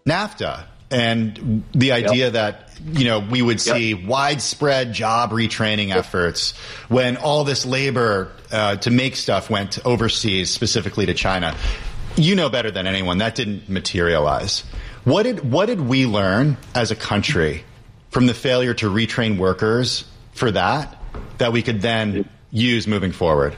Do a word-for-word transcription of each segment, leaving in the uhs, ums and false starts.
NAFTA and the idea yep. that, you know, we would see yep. widespread job retraining yep. efforts when all this labor uh, to make stuff went overseas, specifically to China. You know better than anyone that didn't materialize. What did what did we learn as a country from the failure to retrain workers for that that we could then use moving forward?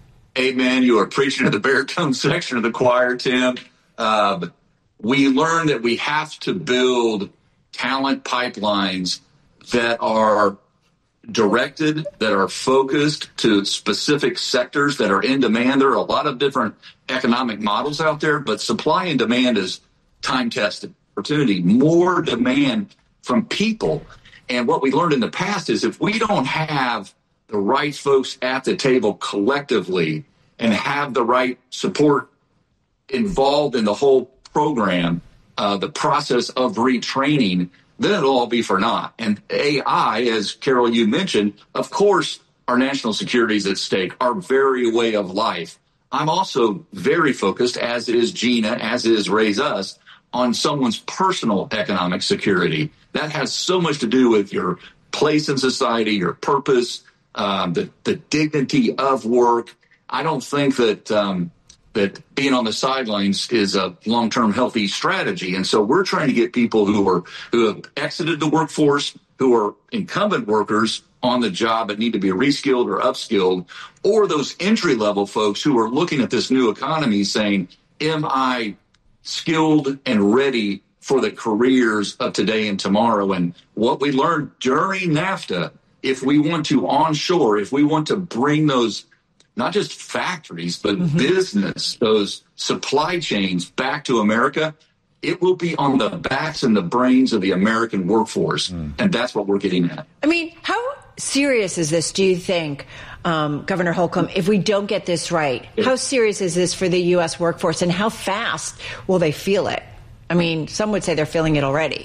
Amen. You are preaching to the baritone section of the choir, Tim. Uh, we learned that we have to build talent pipelines that are directed, that are focused to specific sectors that are in demand. There are a lot of different economic models out there, but supply and demand is time-tested opportunity, more demand from people. And what we learned in the past is if we don't have the right folks at the table collectively and have the right support involved in the whole program, uh, the process of retraining, then it'll all be for naught. And A I, as Carol, you mentioned, of course, our national security is at stake, our very way of life. I'm also very focused, as is Gina, as is Raise Us, on someone's personal economic security. That has so much to do with your place in society, your purpose, um, the, the dignity of work. I don't think that um, that being on the sidelines is a long-term healthy strategy. And so we're trying to get people who are who have exited the workforce, who are incumbent workers on the job that need to be reskilled or upskilled, or those entry-level folks who are looking at this new economy saying, am I skilled and ready for the careers of today and tomorrow? And what we learned during NAFTA, if we want to onshore, if we want to bring those, not just factories, but mm-hmm. business, those supply chains back to America, it will be on the backs and the brains of the American workforce. Mm. And that's what we're getting at. I mean, how serious is this, do you think, um, Governor Holcomb, if we don't get this right? Yeah. How serious is this for the U S workforce, and how fast will they feel it? I mean, some would say they're feeling it already.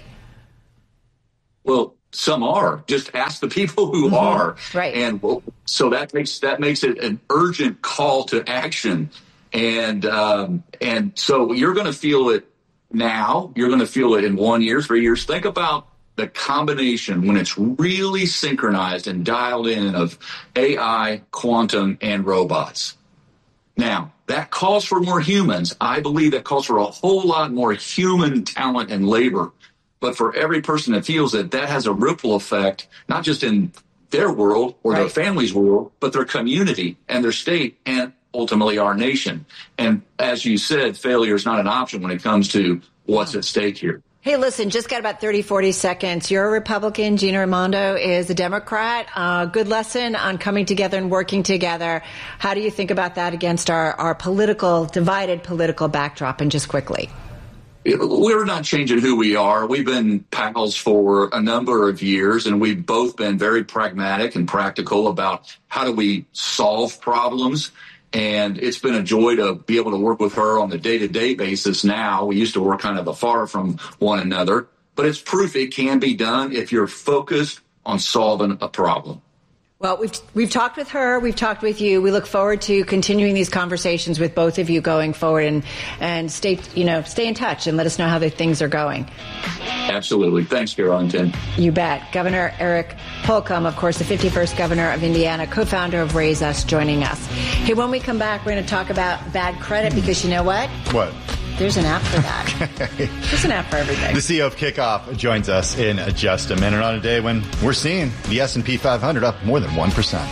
Well, some are. Just ask the people who mm-hmm. are. Right. And well, so that makes that makes it an urgent call to action. And um, and so you're going to feel it now. You're going to feel it in one year, three years. Think about the combination when it's really synchronized and dialed in of A I, quantum, and robots. Now, that calls for more humans. I believe that calls for a whole lot more human talent and labor. But for every person that feels it, that has a ripple effect, not just in their world or right. their family's world, but their community and their state and ultimately our nation. And as you said, failure is not an option when it comes to what's at stake here. Hey, listen, just got about thirty, forty seconds. You're a Republican. Gina Raimondo is a Democrat. Uh, good lesson on coming together and working together. How do you think about that against our, our political, divided political backdrop? And just quickly. We're not changing who we are. We've been pals for a number of years, and we've both been very pragmatic and practical about how do we solve problems. And it's been a joy to be able to work with her on the day-to-day basis now. We used to work kind of afar from one another, but it's proof it can be done if you're focused on solving a problem. Well, we've we've talked with her. We've talked with you. We look forward to continuing these conversations with both of you going forward, and and stay you know stay in touch and let us know how the things are going. Absolutely. Thanks, Carol. You bet. Governor Eric Holcomb, of course, the fifty-first governor of Indiana, co-founder of Raise Us, joining us. Hey, when we come back, we're going to talk about bad credit, because you know what? What? There's an app for that. There's an app for everything. The C E O of Kickoff joins us in just a minute on a day when we're seeing the S and P five hundred up more than one percent.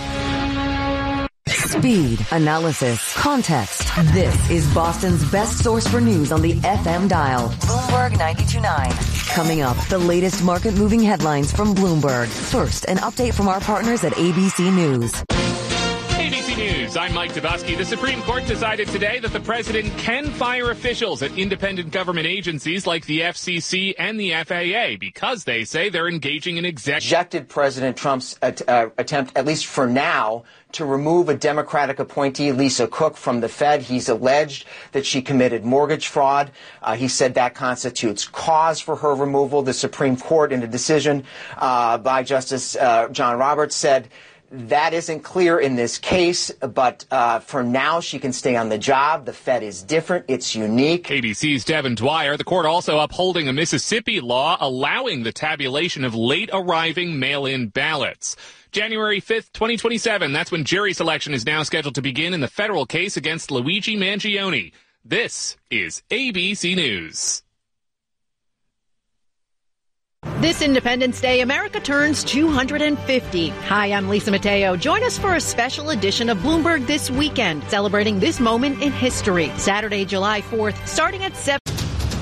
Speed, analysis, context. This is Boston's best source for news on the F M dial. Bloomberg ninety-two point nine. Coming up, the latest market-moving headlines from Bloomberg. First, an update from our partners at A B C News. A B C News, I'm Mike Dubusky. The Supreme Court decided today that the president can fire officials at independent government agencies like the F C C and the F A A because they say they're engaging in executive... Rejected President Trump's at, uh, attempt, at least for now, to remove a Democratic appointee, Lisa Cook, from the Fed. He's alleged that she committed mortgage fraud. Uh, he said that constitutes cause for her removal. The Supreme Court, in a decision uh, by Justice uh, John Roberts, said That isn't clear in this case, but uh, for now, she can stay on the job. The Fed is different. It's unique. A B C's Devin Dwyer. The court also upholding a Mississippi law allowing the tabulation of late-arriving mail-in ballots. January fifth, twenty twenty-seven. That's when jury selection is now scheduled to begin in the federal case against Luigi Mangione. This is A B C News. This Independence Day, America turns two hundred fifty. Hi, I'm Lisa Mateo. Join us for a special edition of Bloomberg This Weekend, celebrating this moment in history. Saturday, July fourth, starting at seven.